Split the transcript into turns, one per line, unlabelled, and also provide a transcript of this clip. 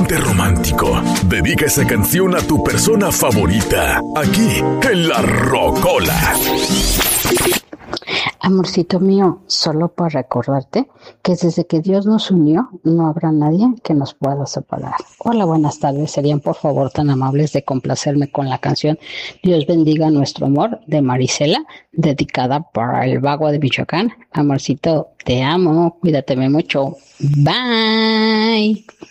ponte romántico. Dedica esa canción a tu persona favorita, aquí en La Rocola.
Amorcito mío, solo para recordarte que desde que Dios nos unió, no habrá nadie que nos pueda separar. Hola, buenas tardes. ¿Serían por favor tan amables de complacerme con la canción Dios bendiga nuestro amor de Marisela, dedicada para el Bagua de Michoacán? Amorcito, te amo, cuídateme mucho. Bye.